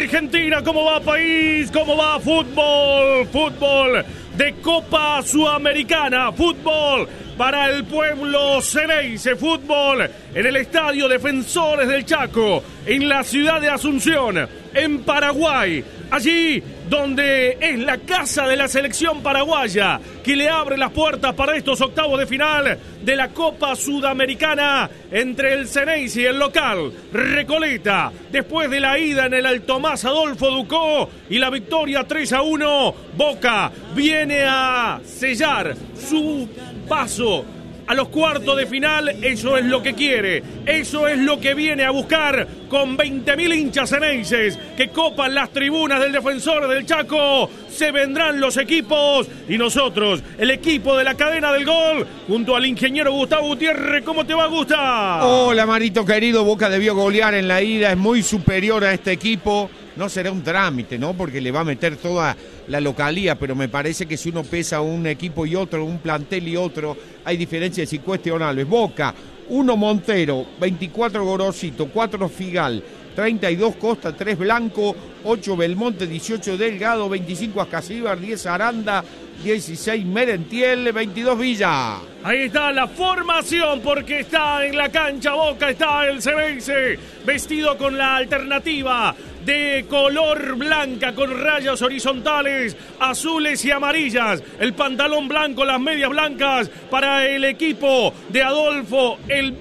Argentina, ¿cómo va país? ¿Cómo va fútbol? Fútbol de Copa Sudamericana, fútbol para el pueblo Xeneize, fútbol en el Estadio Defensores del Chaco, en la ciudad de Asunción, en Paraguay, allí donde es la casa de la selección paraguaya, que le abre las puertas para estos octavos de final de la Copa Sudamericana entre el Xeneize y el local Recoleta, después de la ida en el Altomás Adolfo Ducó y la victoria 3-1, Boca viene a sellar su paso a los cuartos de final. Eso es lo que quiere, eso es lo que viene a buscar con 20.000 hinchas xeneices que copan las tribunas del Defensor del Chaco. Se vendrán los equipos y nosotros, el equipo de la cadena del gol, junto al ingeniero Gustavo Gutiérrez. ¿Cómo te va, Gusta? Hola, Marito querido. Boca debió golear en la ida, es muy superior a este equipo. No será un trámite, ¿no? Porque le va a meter toda la localía, pero me parece que si uno pesa un equipo y otro, un plantel y otro, hay diferencias incuestionables. Boca, 1 Montero, 24 Gorosito, 4 Figal, 32 Costa, 3 Blanco, 8 Belmonte, 18 Delgado, 25 Ascasíbar, 10 Aranda, 16 Merentiel, 22 Villa. Ahí está la formación, porque está en la cancha Boca, está el Xeneize, vestido con la alternativa de color blanca, con rayas horizontales, azules y amarillas. El pantalón blanco, las medias blancas para el equipo de Rodolfo el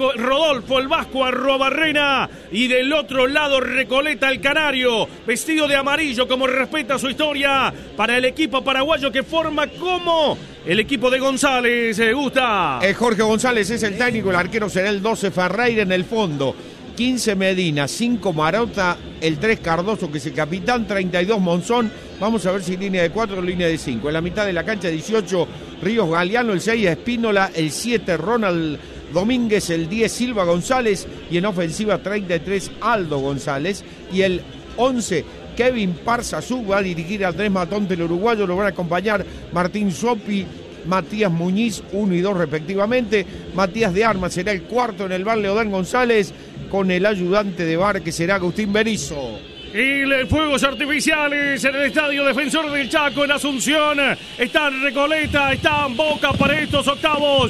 Vasco Arruabarrena. Y del otro lado Recoleta el Canario, vestido de amarillo, como respeta su historia, para el equipo paraguayo que forma como el equipo de González. Gusta. Jorge González es el técnico, el arquero será el 12 Ferreira en el fondo. 15 Medina, 5 Marota, el 3 Cardoso, que es el capitán, 32 Monzón. Vamos a ver si línea de 4 o línea de 5. En la mitad de la cancha, 18 Ríos Galeano, el 6 Espínola, el 7 Ronald Domínguez, el 10 Silva González y en ofensiva 33 Aldo González y el 11 Kevin Parzazú va a dirigir al 3 Matonte el uruguayo. Lo van a acompañar Martín Sopi, Matías Muñiz, 1 y 2 respectivamente. Matías de Armas será el cuarto en el bar, Leodán González, con el ayudante de bar que será Agustín Berizzo. Y fuegos artificiales en el Estadio Defensor del Chaco en Asunción. Están Recoleta, están Boca para estos octavos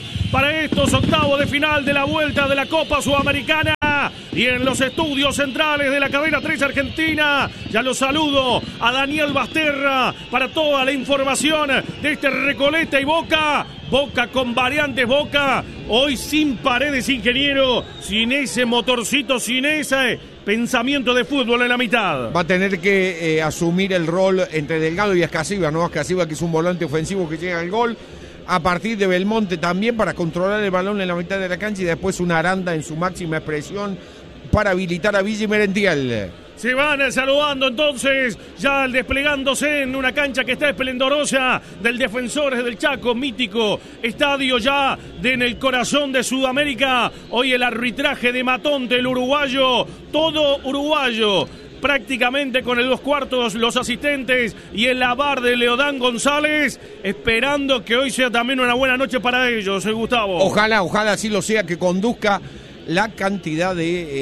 de final de la vuelta de la Copa Sudamericana. Y en los estudios centrales de la cadena 3 Argentina, ya los saludo a Daniel Basterra para toda la información de este Recoleta y Boca. Boca con variantes, Boca hoy sin Paredes, ingeniero, sin ese motorcito, sin ese pensamiento de fútbol en la mitad. Va a tener que asumir el rol entre Delgado y Ascasíbar, ¿no? Ascasíbar, que es un volante ofensivo que llega al gol. A partir de Belmonte también para controlar el balón en la mitad de la cancha y después una Aranda en su máxima expresión para habilitar a Villa y Merentiel. Se van saludando entonces, ya desplegándose en una cancha que está esplendorosa del Defensores del Chaco, mítico estadio ya en el corazón de Sudamérica. Hoy el arbitraje de Matonte, el uruguayo, todo uruguayo, prácticamente con el 2/4 los asistentes y el VAR de Leodán González, esperando que hoy sea también una buena noche para ellos, Gustavo. Ojalá así lo sea, que conduzca la cantidad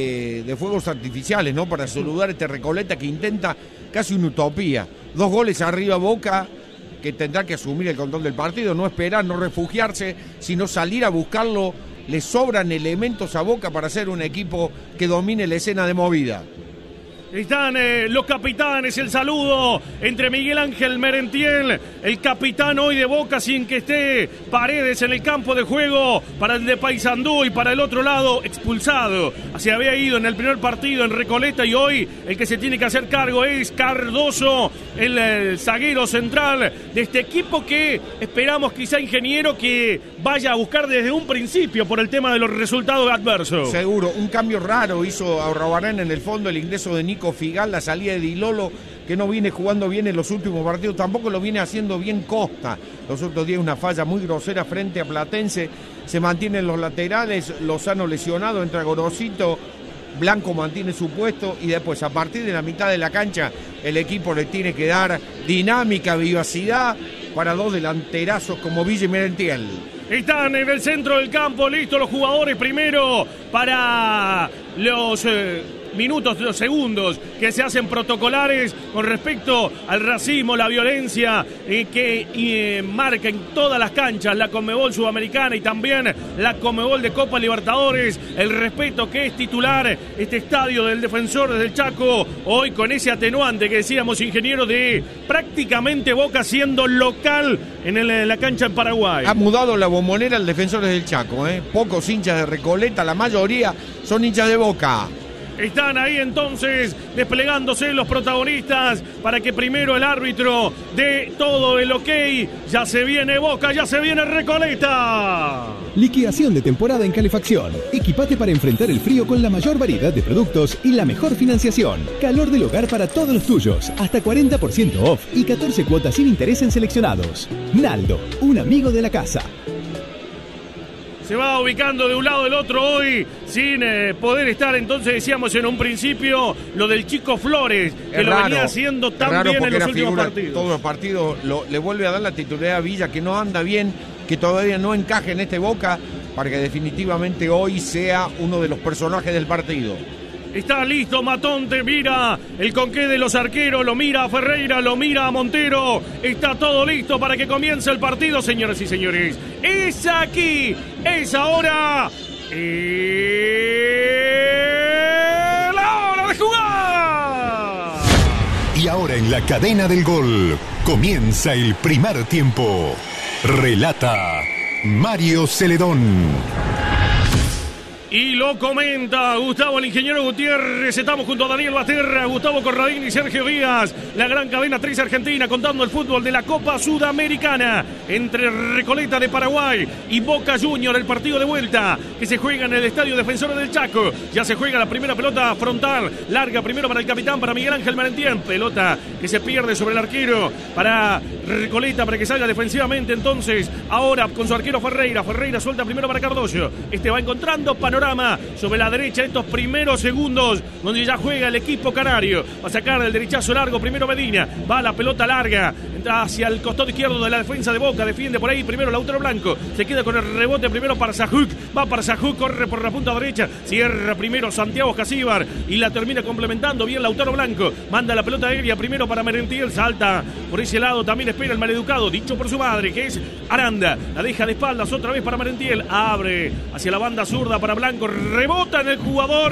de fuegos artificiales, ¿no? Para saludar este Recoleta que intenta casi una utopía. 2 goles arriba Boca, que tendrá que asumir el control del partido, no esperar, no refugiarse, sino salir a buscarlo. Le sobran elementos a Boca para ser un equipo que domine la escena de movida. Están los capitanes, el saludo entre Miguel Ángel Merentiel, el capitán hoy de Boca, sin que esté Paredes en el campo de juego, para el de Paysandú, y para el otro lado expulsado. Se había ido en el primer partido en Recoleta y hoy el que se tiene que hacer cargo es Cardoso, el zaguero central de este equipo que esperamos, quizá, ingeniero, que vaya a buscar desde un principio por el tema de los resultados adversos. Seguro, un cambio raro hizo Arruabarrena en el fondo, el ingreso de Nico Figal, la salida de Di Lolo, que no viene jugando bien en los últimos partidos, tampoco lo viene haciendo bien Costa. Los otros días una falla muy grosera frente a Platense, se mantienen los laterales, Lozano lesionado, entra Gorosito, Blanco mantiene su puesto y después a partir de la mitad de la cancha el equipo le tiene que dar dinámica, vivacidad para 2 delanterazos como Villa y Merentiel. Están en el centro del campo, listos los jugadores primero para los minutos, los segundos que se hacen protocolares con respecto al racismo, la violencia que marca en todas las canchas la Conmebol Sudamericana y también la Conmebol de Copa Libertadores, el respeto que es titular este estadio del Defensor del Chaco, hoy con ese atenuante que decíamos, ingeniero, de prácticamente Boca siendo local en la cancha en Paraguay. Ha mudado la bombonera al Defensores del Chaco, pocos hinchas de Recoleta, la mayoría son hinchas de Boca. Están ahí entonces desplegándose los protagonistas para que primero el árbitro dé todo el ok. Ya se viene Boca, ya se viene Recoleta. Liquidación de temporada en calefacción. Equipate para enfrentar el frío con la mayor variedad de productos y la mejor financiación. Calor del hogar para todos los tuyos. Hasta 40% off y 14 cuotas sin interés en seleccionados. Naldo, un amigo de la casa. Se va ubicando de un lado del otro hoy sin poder estar, entonces decíamos en un principio lo del Chico Flores, que es lo raro, venía haciendo tan bien en los últimos partidos. Todos los partidos le vuelve a dar la titularidad a Villa, que no anda bien, que todavía no encaje en este Boca, para que definitivamente hoy sea uno de los personajes del partido. Está listo Matonte, mira el conqué de los arqueros, lo mira a Ferreira, lo mira a Montero. Está todo listo para que comience el partido, señoras y señores. Es aquí, es ahora. ¡La hora de jugar! Y ahora en la cadena del gol comienza el primer tiempo. Relata Mario Celedón. Y lo comenta Gustavo, el ingeniero Gutiérrez. Estamos junto a Daniel Basterra, Gustavo Corradini y Sergio Díaz. La gran cadena 3 Argentina contando el fútbol de la Copa Sudamericana entre Recoleta de Paraguay y Boca Junior. El partido de vuelta que se juega en el Estadio Defensores del Chaco. Ya se juega la primera pelota frontal. Larga primero para el capitán, para Miguel Ángel Merentiel. Pelota que se pierde sobre el arquero para Recoleta para que salga defensivamente. Entonces ahora con su arquero Ferreira. Ferreira suelta primero para Cardoso. Este va encontrando panorama sobre la derecha estos primeros segundos donde ya juega el equipo canario. Va a sacar el derechazo largo primero Medina, va la pelota larga, entra hacia el costado izquierdo de la defensa de Boca, defiende por ahí primero Lautaro Blanco, se queda con el rebote primero para Sajuk, va para Sajuk, corre por la punta derecha, cierra primero Santiago Casíbar y la termina complementando bien Lautaro Blanco, manda la pelota aérea primero para Merentiel, salta por ese lado, también espera el maleducado, dicho por su madre, que es Aranda, la deja de espaldas otra vez para Merentiel, abre hacia la banda zurda para Blanco, rebota en el jugador